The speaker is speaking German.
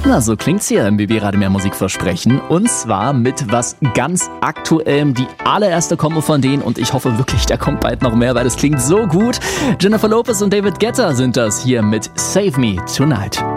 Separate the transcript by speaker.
Speaker 1: Na, so klingt's hier im BB Radio Mehr Musikversprechen. Und zwar mit was ganz Aktuellem. Die allererste Kombo von denen. Und ich hoffe wirklich, da kommt bald noch mehr, weil das klingt so gut. Jennifer Lopez und David Guetta sind das hier mit Save Me Tonight.